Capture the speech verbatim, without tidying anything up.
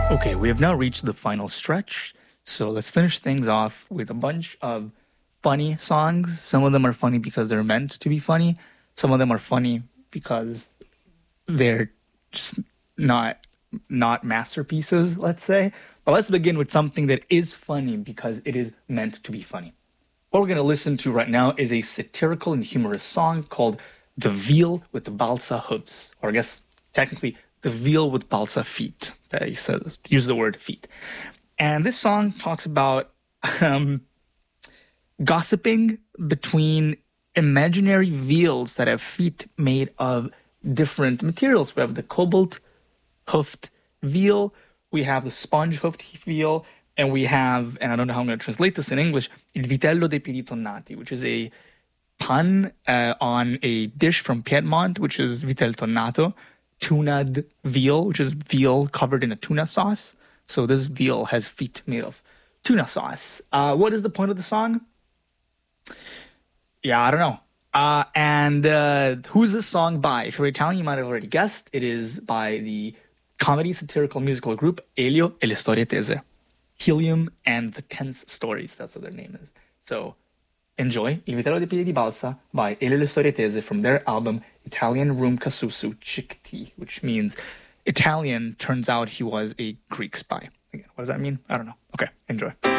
Okay, we have now reached the final stretch, so let's finish things off with a bunch of funny songs. Some of them are funny because they're meant to be funny. Some of them are funny because they're just not not masterpieces, let's say. But let's begin with something that is funny because it is meant to be funny. What we're going to listen to right now is a satirical and humorous song called The Veal with the Balsa Hooves, or I guess technically The Veal with Balsa Feet. They said, use the word feet. And this song talks about um, gossiping between imaginary veals that have feet made of different materials. We have the cobalt hoofed veal, we have the sponge hoofed veal, and we have, and I don't know how I'm going to translate this in English, il vitello dei piedi tonnati, which is a pun uh, on a dish from Piedmont, which is vitel tonnato, tuna'd veal, which is veal covered in a tuna sauce. So this veal has feet made of tuna sauce. Uh, what is the point of the song? Yeah, I don't know. Uh, and uh, who's this song by? If you're Italian, you might have already guessed. It is by the comedy satirical musical group Elio e le Storie Tese. Helium and the Tense Stories. That's what their name is. So enjoy Il Vitello dei Piedi di Balsa by Elio e le Storie Tese from their album Italian Rum Casusu Cicti, which means Italian. Turns out he was a Greek spy. Again, what does that mean? I don't know. Okay, enjoy.